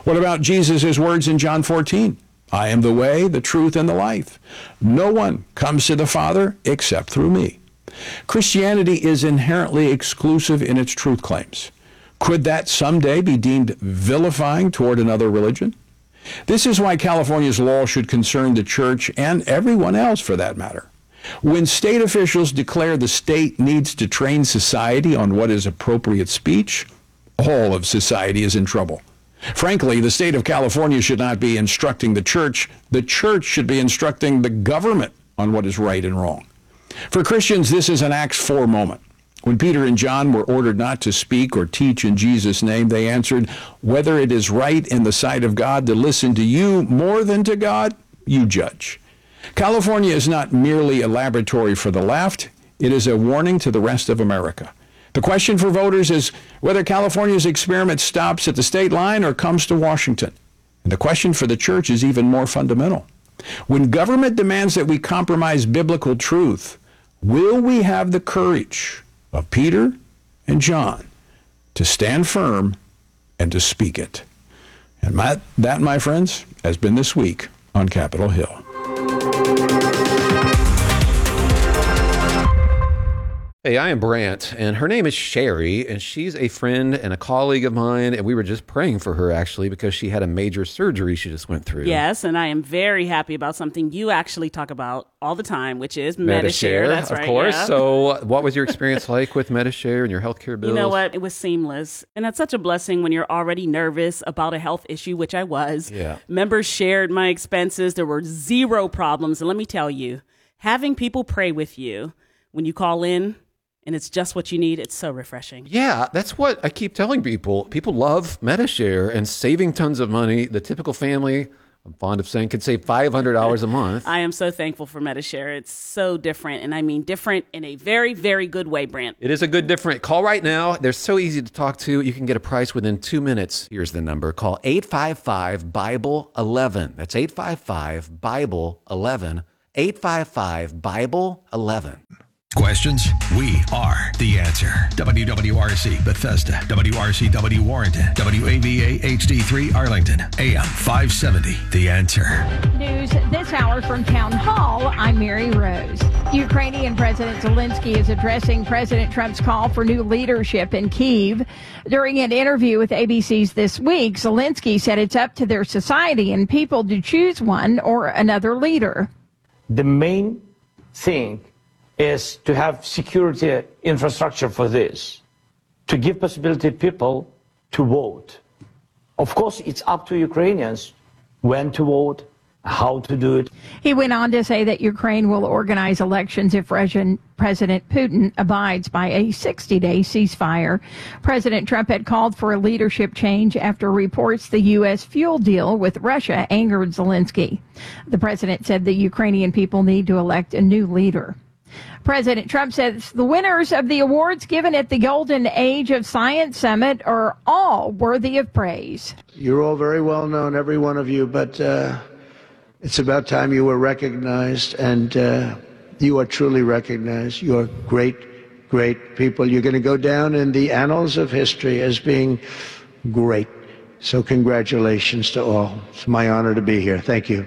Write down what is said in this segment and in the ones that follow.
What about Jesus' words in John 14? I am the way, the truth, and the life. No one comes to the Father except through me. Christianity is inherently exclusive in its truth claims. Could that someday be deemed vilifying toward another religion? This is why California's law should concern the church and everyone else for that matter. When state officials declare the state needs to train society on what is appropriate speech, all of society is in trouble. Frankly, the state of California should not be instructing the church. The church should be instructing the government on what is right and wrong. For Christians, this is an Acts 4 moment. When Peter and John were ordered not to speak or teach in Jesus' name, they answered, whether it is right in the sight of God to listen to you more than to God, you judge. California is not merely a laboratory for the left. It is a warning to the rest of America. The question for voters is whether California's experiment stops at the state line or comes to Washington. And the question for the church is even more fundamental. When government demands that we compromise biblical truth, will we have the courage of Peter and John to stand firm and to speak it? And that, my friends, has been this week on Capitol Hill. Hey, I am Brant, and her name is Sherry, and she's a friend and a colleague of mine, and we were just praying for her, actually, because she had a major surgery she just went through. Yes, and I am very happy about something you actually talk about all the time, which is Medi-Share. That's right, of course. Yeah. So what was your experience like with Medi-Share and your healthcare bills? You know what? It was seamless, and that's such a blessing when you're already nervous about a health issue, which I was. Yeah. Members shared my expenses. There were zero problems, and let me tell you, having people pray with you when you call in, and it's just what you need, it's so refreshing. Yeah, that's what I keep telling people. People love Medi-Share and saving tons of money. The typical family, I'm fond of saying, could save $500 a month. I am so thankful for Medi-Share. It's so different, and I mean different in a very, very good way, Brant. It is a good different. Call right now. They're so easy to talk to. You can get a price within 2 minutes. Here's the number. Call 855-BIBLE-11. That's 855-BIBLE-11. 855-BIBLE-11. Questions? We are the answer. WWRC Bethesda, WRCW Warrenton, WAVA HD3 Arlington, AM 570. The Answer. News this hour from Town Hall. I'm Mary Rose. Ukrainian President Zelensky is addressing President Trump's call for new leadership in Kyiv. During an interview with ABC's This Week, Zelensky said it's up to their society and people to choose one or another leader. The main thing is to have security infrastructure for this, to give possibility people to vote. Of course, it's up to Ukrainians when to vote, how to do it. He went on to say that Ukraine will organize elections if Russian President Putin abides by a 60-day ceasefire. President Trump had called for a leadership change after reports the U.S. fuel deal with Russia angered Zelensky. The president said the Ukrainian people need to elect a new leader. President Trump says the winners of the awards given at the Golden Age of Science Summit are all worthy of praise. You're all very well known, every one of you, but it's about time you were recognized, and you are truly recognized. You are great, great people. You're going to go down in the annals of history as being great. So congratulations to all. It's my honor to be here. Thank you.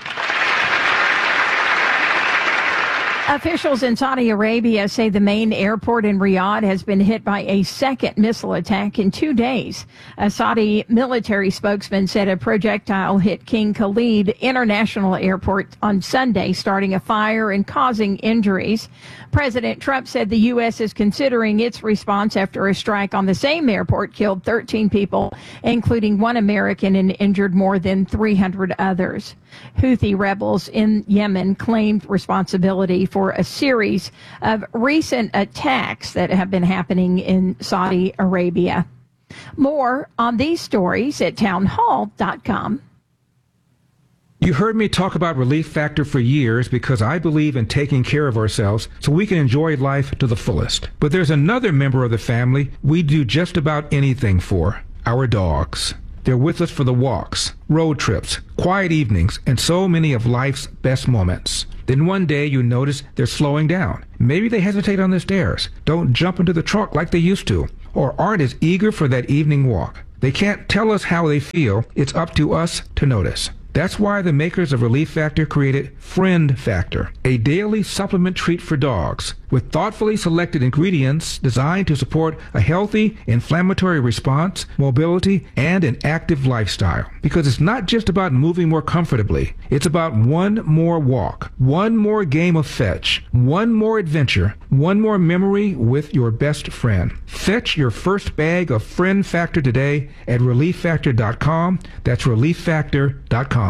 Officials in Saudi Arabia say the main airport in Riyadh has been hit by a second missile attack in 2 days. A Saudi military spokesman said a projectile hit King Khalid International Airport on Sunday, starting a fire and causing injuries. President Trump said the U.S. is considering its response after a strike on the same airport killed 13 people, including one American, and injured more than 300 others. Houthi rebels in Yemen claimed responsibility for a series of recent attacks that have been happening in Saudi Arabia. More on these stories at townhall.com. You heard me talk about Relief Factor for years because I believe in taking care of ourselves so we can enjoy life to the fullest. But there's another member of the family we do just about anything for, our dogs. They're with us for the walks, road trips, quiet evenings, and so many of life's best moments. Then one day you notice they're slowing down. Maybe they hesitate on the stairs, don't jump into the truck like they used to, or aren't as eager for that evening walk. They can't tell us how they feel. It's up to us to notice. That's why the makers of Relief Factor created Friend Factor, a daily supplement treat for dogs with thoughtfully selected ingredients designed to support a healthy inflammatory response, mobility, and an active lifestyle. Because it's not just about moving more comfortably. It's about one more walk, one more game of fetch, one more adventure, one more memory with your best friend. Fetch your first bag of Friend Factor today at ReliefFactor.com. That's ReliefFactor.com.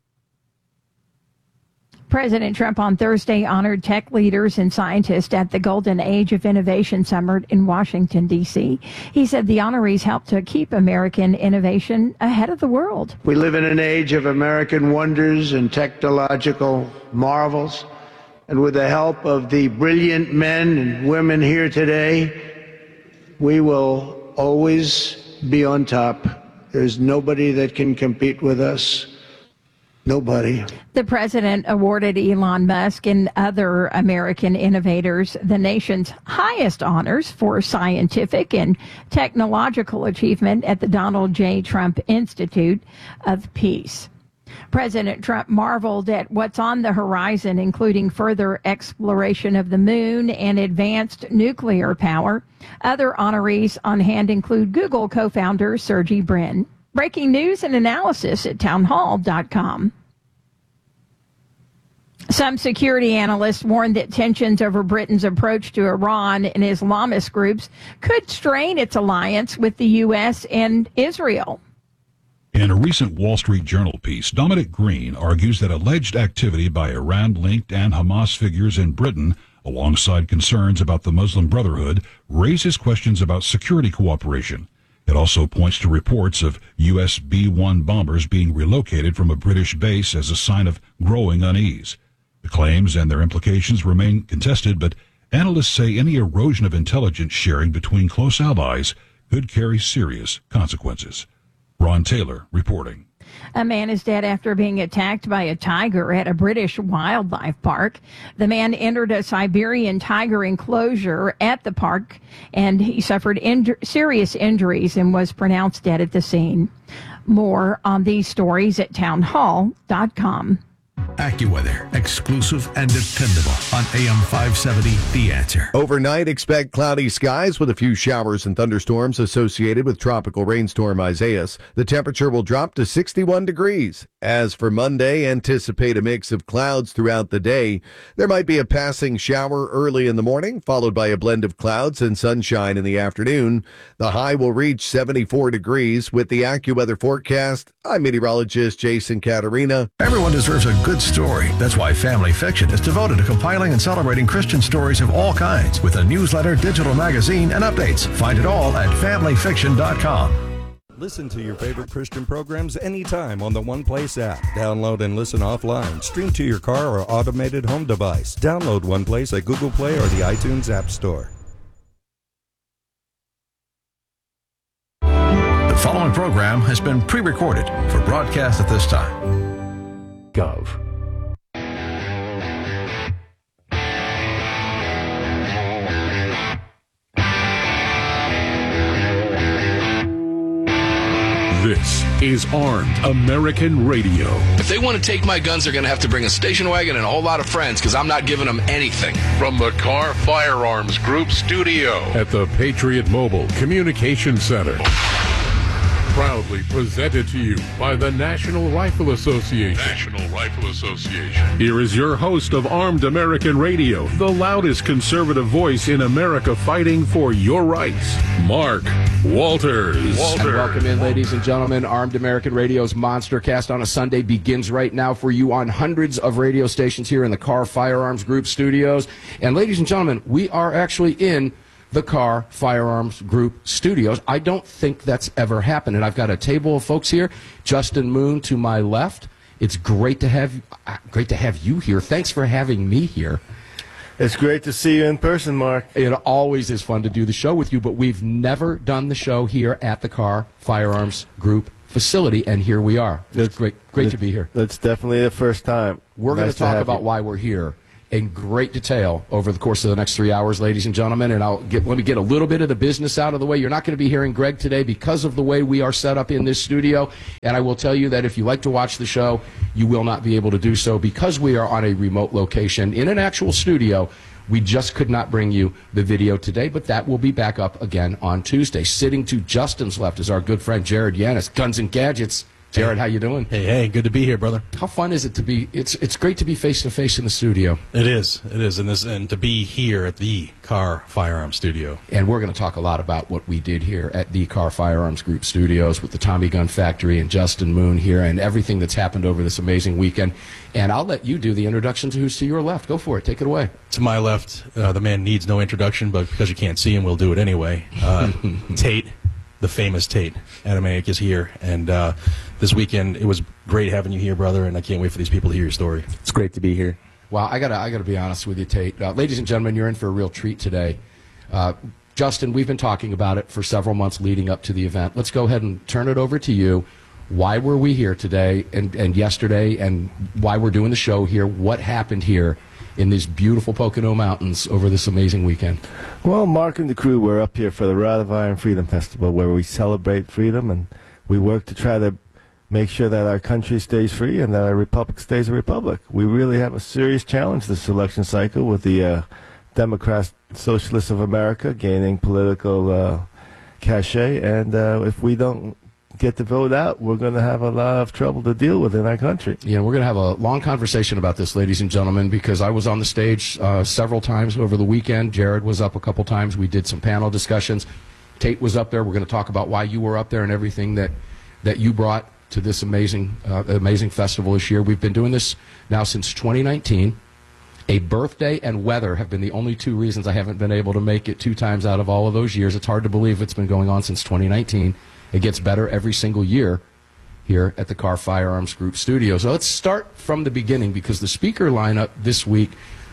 President Trump on Thursday honored tech leaders and scientists at the Golden Age of Innovation Summit in Washington, D.C. He said the honorees helped to keep American innovation ahead of the world. We live in an age of American wonders and technological marvels. And with the help of the brilliant men and women here today, we will always be on top. There's nobody that can compete with us. Nobody. The president awarded Elon Musk and other American innovators the nation's highest honors for scientific and technological achievement at the Donald J. Trump Institute of Peace. President Trump marveled at what's on the horizon, including further exploration of the moon and advanced nuclear power. Other honorees on hand include Google co-founder Sergey Brin. Breaking news and analysis at townhall.com. Some security analysts warned that tensions over Britain's approach to Iran and Islamist groups could strain its alliance with the U.S. and Israel. In a recent Wall Street Journal piece, Dominic Green argues that alleged activity by Iran-linked and Hamas figures in Britain, alongside concerns about the Muslim Brotherhood, raises questions about security cooperation. It also points to reports of U.S. B-1 bombers being relocated from a British base as a sign of growing unease. The claims and their implications remain contested, but analysts say any erosion of intelligence sharing between close allies could carry serious consequences. Ron Taylor reporting. A man is dead after being attacked by a tiger at a British wildlife park. The man entered a Siberian tiger enclosure at the park, and he suffered serious injuries and was pronounced dead at the scene. More on these stories at townhall.com. AccuWeather, exclusive and dependable on AM 570, The Answer. Overnight, expect cloudy skies with a few showers and thunderstorms associated with tropical rainstorm Isaias. The temperature will drop to 61 degrees. As for Monday, anticipate a mix of clouds throughout the day. There might be a passing shower early in the morning, followed by a blend of clouds and sunshine in the afternoon. The high will reach 74 degrees. With the AccuWeather forecast, I'm meteorologist Jason Caterina. Everyone deserves a good story. That's why Family Fiction is devoted to compiling and celebrating Christian stories of all kinds with a newsletter, digital magazine, and updates. Find it all at familyfiction.com. Listen to your favorite Christian programs anytime on the One Place app. Download and listen offline. Stream to your car or automated home device. Download One Place at Google Play or the iTunes App Store. The following program has been pre-recorded for broadcast at this time. Gov. This is Armed American Radio. If they want to take my guns, they're going to have to bring a station wagon and a whole lot of friends, because I'm not giving them anything. From the Carr Firearms Group studio at the Patriot Mobile Communication Center. Proudly presented to you by the National Rifle Association. Here is your host of Armed American Radio, the loudest conservative voice in America fighting for your rights, Mark Walters. And welcome in, ladies and gentlemen. Armed American Radio's Monster Cast on a Sunday begins right now for you on hundreds of radio stations here in the Carr Firearms Group studios. And ladies and gentlemen, we are actually in the Carr Firearms Group studios. I don't think that's ever happened. And I've got a table of folks here. Justin Moon to my left. It's great to have you here. Thanks for having me here. It's great to see you in person, Mark. It always is fun to do the show with you, but we've never done the show here at the Carr Firearms Group facility, and here we are. It's great to be here. That's definitely the first time. We're going to talk about why we're here. in great detail over the course of the next 3 hours, ladies and gentlemen. And let me get a little bit of the business out of the way. You're not going to be hearing Greg today because of the way we are set up in this studio. And I will tell you that if you like to watch the show, you will not be able to do so because we are on a remote location in an actual studio. We just could not bring you the video today, but that will be back up again on Tuesday. Sitting to Justin's left is our good friend Jared Yanis, Guns and Gadgets. Jared, how you doing? Hey, good to be here, brother. How fun is it to be? It's great to be face to face in the studio. It is, and to be here at the Carr Firearms Studio. And we're going to talk a lot about what we did here at the Carr Firearms Group Studios with the Tommy Gun Factory and Justin Moon here, and everything that's happened over this amazing weekend. And I'll let you do the introduction to who's to your left. Go for it. Take it away. To my left, the man needs no introduction, but because you can't see him, we'll do it anyway. Tate. The famous Tate Adamanic is here, and this weekend it was great having you here, brother, and I can't wait for these people to hear your story. It's great to be here. Well, I gotta be honest with you, Tate. Ladies and gentlemen, you're in for a real treat today. Justin, we've been talking about it for several months leading up to the event. Let's go ahead and turn it over to you. Why were we here today and yesterday, and why we're doing the show here? What happened here in these beautiful Pocono Mountains over this amazing weekend? Well, Mark and the crew were up here for the Rod of Iron Freedom Festival, where we celebrate freedom, and we work to try to make sure that our country stays free and that our republic stays a republic. We really have a serious challenge this election cycle with the Democrats, Socialists of America gaining political cachet, and if we don't get the vote out, we're going to have a lot of trouble to deal with in our country. Yeah, we're going to have a long conversation about this, ladies and gentlemen, because I was on the stage several times over the weekend. Jared was up a couple times. We did some panel discussions. Tate was up there. We're going to talk about why you were up there and everything that you brought to this amazing festival this year. We've been doing this now since 2019. A birthday and weather have been the only two reasons I haven't been able to make it 2 times out of all of those years. It's hard to believe it's been going on since 2019. It gets better every single year here at the Carr Firearms Group Studio. So let's start from the beginning, because the speaker lineup this week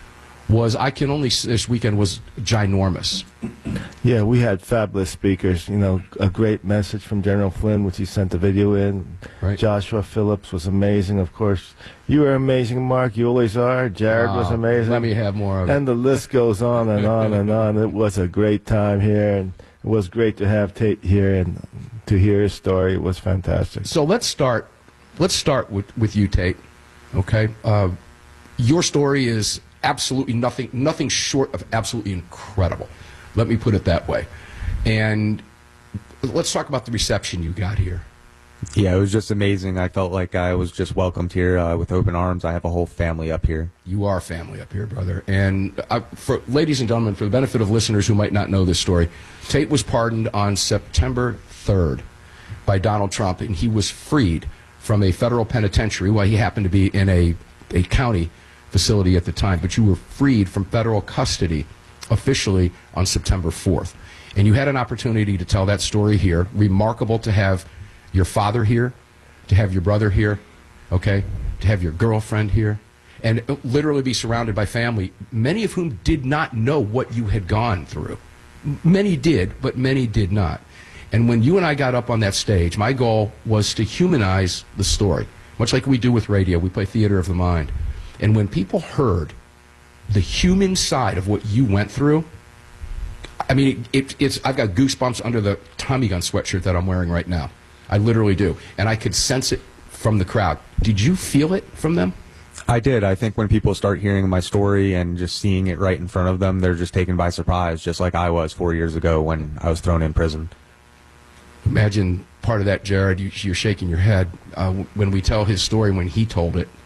this weekend was ginormous. Yeah, we had fabulous speakers. You know, a great message from General Flynn, which he sent the video in. Right. Joshua Phillips was amazing, of course. You were amazing, Mark. You always are. Jared was amazing. Let me have more of it. And the list goes on and on and on. It was a great time here, and it was great to have Tate here and to hear his story. It was fantastic. So let's start with you, Tate. Okay, your story is absolutely nothing short of absolutely incredible. Let me put it that way. And let's talk about the reception you got here. Yeah, it was just amazing. I felt like I was just welcomed here with open arms. I have a whole family up here. You are family up here, brother. And for ladies and gentlemen, for the benefit of listeners who might not know this story, Tate was pardoned on September 3rd by Donald Trump, and he was freed from a federal penitentiary while he happened to be in a county facility at the time. But you were freed from federal custody officially on September 4th. And you had an opportunity to tell that story here. Remarkable to have your father here, to have your brother here, okay, to have your girlfriend here, and literally be surrounded by family, many of whom did not know what you had gone through. Many did, but many did not. And when you and I got up on that stage, my goal was to humanize the story, much like we do with radio. We play theater of the mind. And when people heard the human side of what you went through, I mean, I've got goosebumps under the Tommy Gun sweatshirt that I'm wearing right now. I literally do. And I could sense it from the crowd. Did you feel it from them? I did. I think when people start hearing my story and just seeing it right in front of them, they're just taken by surprise, just like I was 4 years ago when I was thrown in prison. Imagine part of that, Jared. You're shaking your head when we tell his story, when he told it.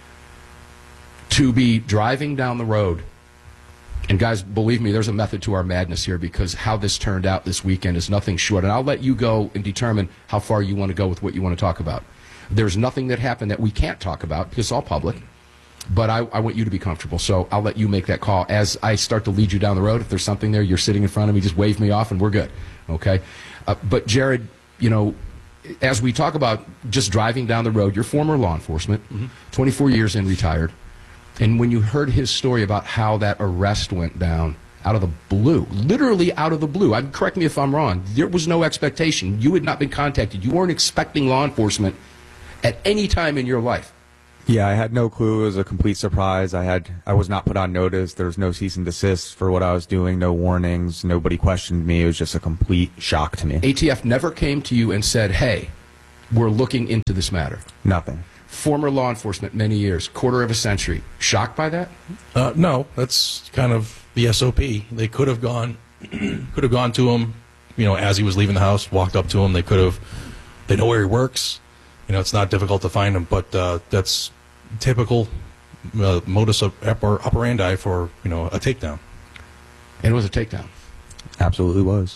To be driving down the road, and guys, believe me, there's a method to our madness here, because how this turned out this weekend is nothing short. And I'll let you go and determine how far you want to go with what you want to talk about. There's nothing that happened that we can't talk about, because it's all public. But I want you to be comfortable, so I'll let you make that call. As I start to lead you down the road, if there's something there, you're sitting in front of me, just wave me off and we're good, okay? But Jared, you know, as we talk about just driving down the road, you're former law enforcement, 24 years in, retired. And when you heard his story about how that arrest went down out of the blue, literally out of the blue, correct me if I'm wrong, there was no expectation. You had not been contacted. You weren't expecting law enforcement at any time in your life. Yeah, I had no clue. It was a complete surprise. I was not put on notice. There was no cease and desist for what I was doing, no warnings. Nobody questioned me. It was just a complete shock to me. ATF never came to you and said, hey, we're looking into this matter. Nothing. Former law enforcement, many years, quarter of a century. Shocked by that? No, that's kind of the SOP. They could have gone to him, as he was leaving the house, walked up to him. They know where he works. It's not difficult to find him, but that's typical modus operandi for, a takedown. And it was a takedown. Absolutely was.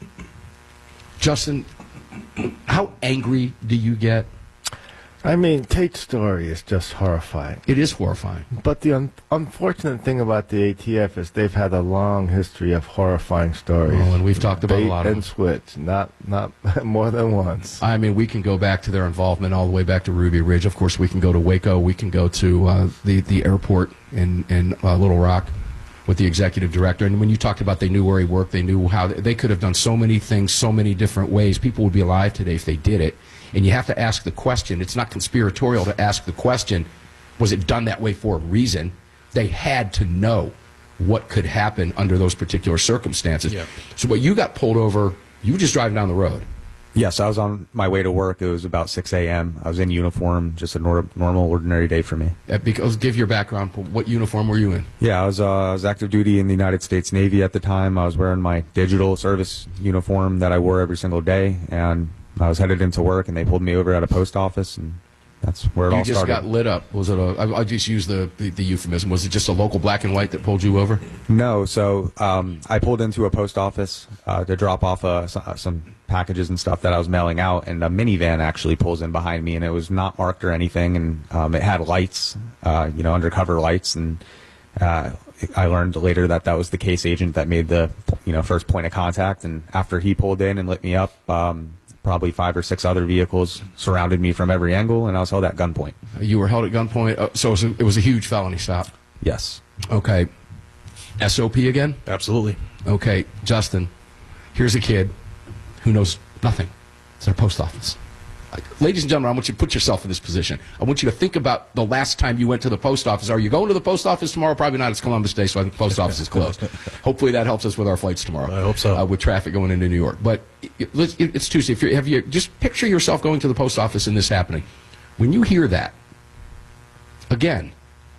Justin, how angry do you get? I mean, Tate's story is just horrifying. It is horrifying. But the unfortunate thing about the ATF is they've had a long history of horrifying stories. Oh, and we've talked about Bait a lot of and them. switch, not more than once. I mean, we can go back to their involvement all the way back to Ruby Ridge. Of course, we can go to Waco. We can go to the airport in Little Rock with the executive director. And when you talked about they knew where he worked, they knew how they could have done so many things, so many different ways. People would be alive today if they did it. And you have to ask the question. It's not conspiratorial to ask the question, was it done that way for a reason? They had to know what could happen under those particular circumstances. Yeah. So what you got pulled over, you were just driving down the road. Yes, I was on my way to work. It was about 6 a.m. I was in uniform, just a normal, ordinary day for me. Because give your background. What uniform were you in? Yeah, I was active duty in the United States Navy at the time. I was wearing my digital service uniform that I wore every single day, and I was headed into work, and they pulled me over at a post office, and that's where it all started. You just got lit up. Was it I just use the euphemism. Was it just a local black and white that pulled you over? No, so I pulled into a post office to drop off some packages and stuff that I was mailing out, and a minivan actually pulls in behind me, and it was not marked or anything, and it had lights, undercover lights, and I learned later that was the case agent that made the first point of contact, and after he pulled in and lit me up, probably 5 or 6 other vehicles surrounded me from every angle, and I was held at gunpoint. You were held at gunpoint, so it was a huge felony stop? Yes. Okay. SOP again? Absolutely. Okay, Justin, here's a kid who knows nothing. It's at a post office. Ladies and gentlemen, I want you to put yourself in this position. I want you to think about the last time you went to the post office. Are you going to the post office tomorrow? Probably not. It's Columbus Day, so I think the post office is closed. Hopefully that helps us with our flights tomorrow. I hope so. With traffic going into New York. But it's Tuesday. Have you just picture yourself going to the post office and this happening. When you hear that, again,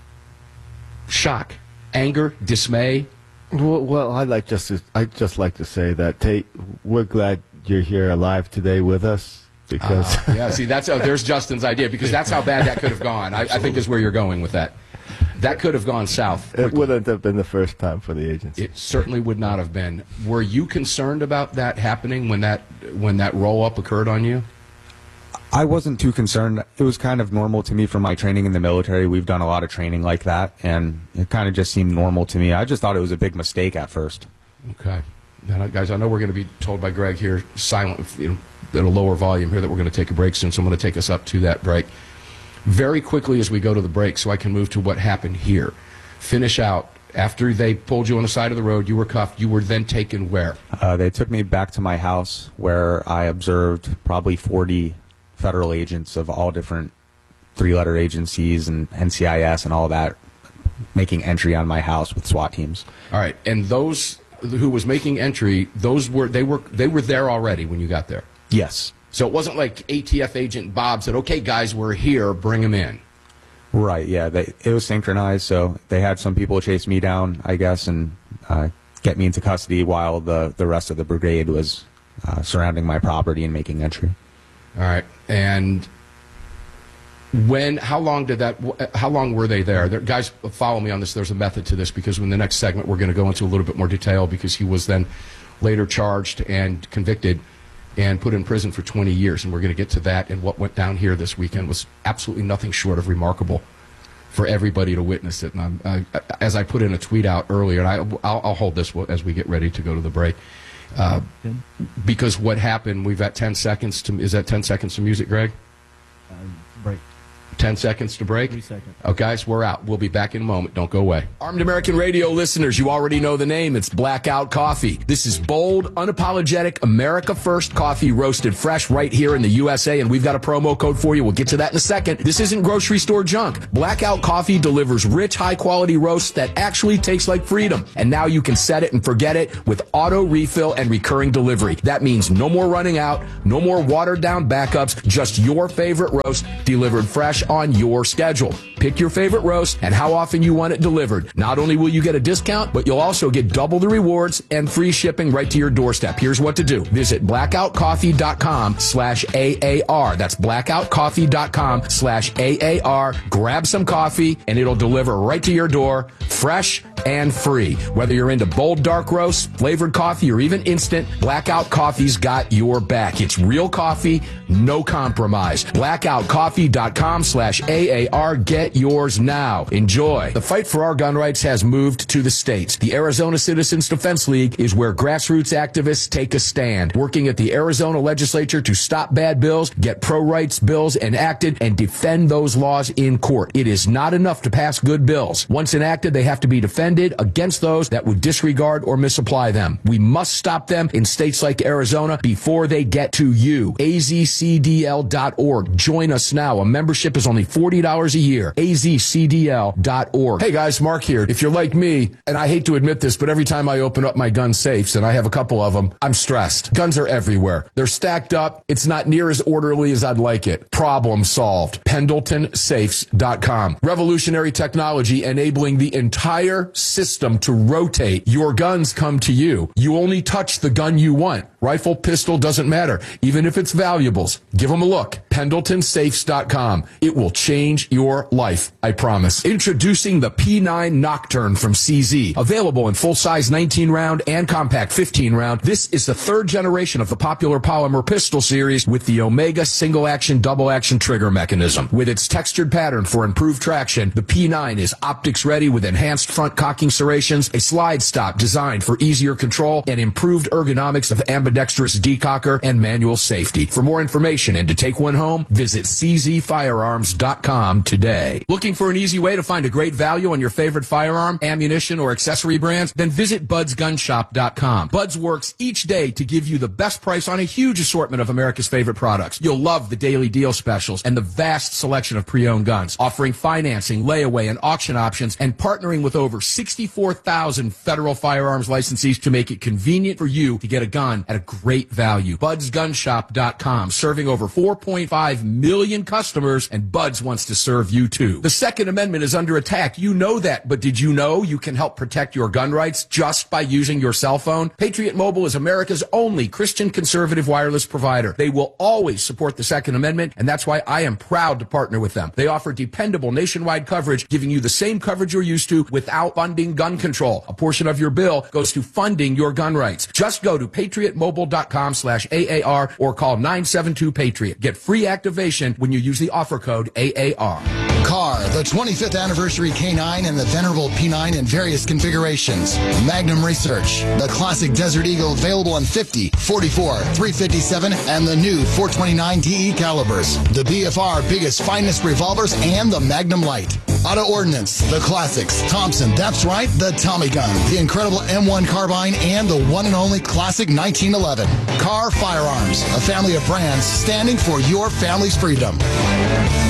shock, anger, dismay. Well, I'd just like to say that, Tate, we're glad you're here alive today with us. Because yeah, see, there's Justin's idea, because that's how bad that could have gone. I think is where you're going with that. That could have gone south quickly. It wouldn't have been the first time for the agency. It certainly would not have been. Were you concerned about that happening when that roll-up occurred on you? I wasn't too concerned. It was kind of normal to me from my training in the military. We've done a lot of training like that, and it kind of just seemed normal to me. I just thought it was a big mistake at first. Okay. Now, guys, I know we're going to be told by Greg here, silent, at a lower volume here, that we're going to take a break soon, so I'm going to take us up to that break. Very quickly as we go to the break, so I can move to what happened here. Finish out. After they pulled you on the side of the road, you were cuffed. You were then taken where? They took me back to my house, where I observed probably 40 federal agents of all different 3-letter agencies and NCIS and all that, making entry on my house with SWAT teams. All right, and those who was making entry, they were there already when you got there? Yes. So it wasn't like ATF agent Bob said, okay, guys, we're here, bring them in. Right, yeah. It was synchronized, so they had some people chase me down, I guess, and get me into custody while the rest of the brigade was surrounding my property and making entry. All right. And how long were they there? Guys, follow me on this. There's a method to this, because in the next segment we're going to go into a little bit more detail, because he was then later charged and convicted and put in prison for 20 years. And we're going to get to that. And what went down here this weekend was absolutely nothing short of remarkable for everybody to witness it. And as I put in a tweet out earlier, and I'll hold this as we get ready to go to the break, because what happened, we've got 10 seconds. Is that 10 seconds to music, Greg? Break. 10 seconds to break? 3 seconds. Okay, so we're out. We'll be back in a moment. Don't go away. Armed American Radio listeners, you already know the name. It's Blackout Coffee. This is bold, unapologetic, America First coffee roasted fresh right here in the USA, and we've got a promo code for you. We'll get to that in a second. This isn't grocery store junk. Blackout Coffee delivers rich, high-quality roasts that actually taste like freedom. And now you can set it and forget it with auto refill and recurring delivery. That means no more running out, no more watered-down backups, just your favorite roast delivered fresh on your schedule. Pick your favorite roast and how often you want it delivered. Not only will you get a discount, but you'll also get double the rewards and free shipping right to your doorstep. Here's what to do. Visit blackoutcoffee.com/AAR. That's blackoutcoffee.com/AAR. Grab some coffee and it'll deliver right to your door, fresh and free. Whether you're into bold dark roasts, flavored coffee, or even instant, Blackout Coffee's got your back. It's real coffee, no compromise. blackoutcoffee.com/AAR. Get yours now. Enjoy. The fight for our gun rights has moved to the states. The Arizona Citizens Defense League is where grassroots activists take a stand, working at the Arizona legislature to stop bad bills, get pro-rights bills enacted, and defend those laws in court. It is not enough to pass good bills. Once enacted, they have to be defended against those that would disregard or misapply them. We must stop them in states like Arizona before they get to you. azcdl.org. Join us now. A membership is only $40 a year. azcdl.org. Hey guys, Mark here. If you're like me, and I hate to admit this, but every time I open up my gun safes, and I have a couple of them, I'm stressed. Guns are everywhere. They're stacked up. It's not near as orderly as I'd like it. Problem solved. PendletonSafes.com. Revolutionary technology enabling the entire system to rotate. Your guns come to you. You only touch the gun you want. Rifle, pistol, doesn't matter. Even if it's valuables. Give them a look. PendletonSafes.com. It will change your life, I promise. Introducing the P9 Nocturne from CZ. Available in full-size 19-round and compact 15-round. This is the third generation of the popular polymer pistol series with the Omega single-action, double-action trigger mechanism. With its textured pattern for improved traction, the P9 is optics-ready with enhanced front cocking serrations, a slide stop designed for easier control, and improved ergonomics of ambidextrous decocker and manual safety. For more information and to take one home, visit czfirearms.com today. Looking for an easy way to find a great value on your favorite firearm, ammunition, or accessory brands? Then visit budsgunshop.com. Buds works each day to give you the best price on a huge assortment of America's favorite products. You'll love the daily deal specials and the vast selection of pre-owned guns, offering financing, layaway, and auction options, and partnering with over 64,000 federal firearms licensees to make it convenient for you to get a gun at a great value. budsgunshop.com, serving over 4.5 million customers, and Buds wants to serve you too. The Second Amendment is under attack. You know that, but did you know you can help protect your gun rights just by using your cell phone? Patriot Mobile is America's only Christian conservative wireless provider. They will always support the Second Amendment, and that's why I am proud to partner with them. They offer dependable nationwide coverage, giving you the same coverage you're used to without funding gun control. A portion of your bill goes to funding your gun rights. Just go to patriotmobile.com/AAR or call 972-PATRIOT. Get free activation when you use the offer code AAR. CAR, the 25th anniversary K9 and the venerable P9 in various configurations. Magnum Research, the classic Desert Eagle available in 50, 44, 357, and the new 429 DE calibers. The BFR biggest, finest revolvers and the Magnum Light. Auto Ordnance, the classics. Thompson, that's right, the Tommy gun. The incredible M1 carbine and the one and only classic 1911. CAR Firearms, a family of brands standing for your family's freedom.